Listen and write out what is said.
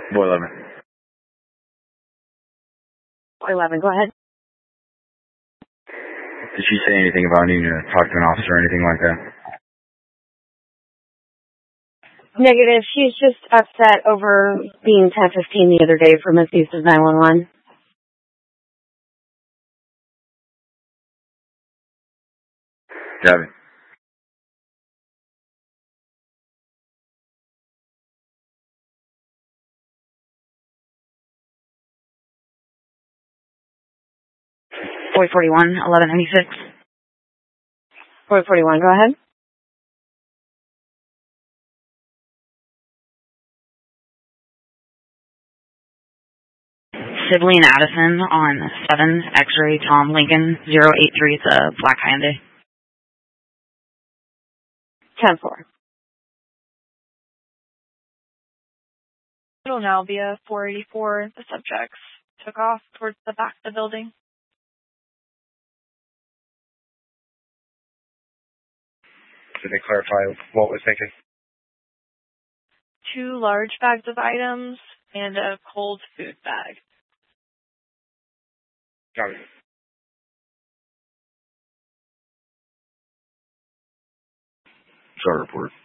Boy 11. Boy 11, go ahead. Did she say anything about needing to talk to an officer or anything like that? Negative. She's just upset over being 10:15 the other day for misuse of 911. Got it. Boy 41, 1196. Boy 41, go ahead. Sibley and Addison on 7 X-ray Tom Lincoln 083. It's a black Hyundai. 10-4. It'll now be a 484. The subjects took off towards the back of the building. Did they clarify what was taken? 2 large bags of items and a cold food bag. Got it. Chart report.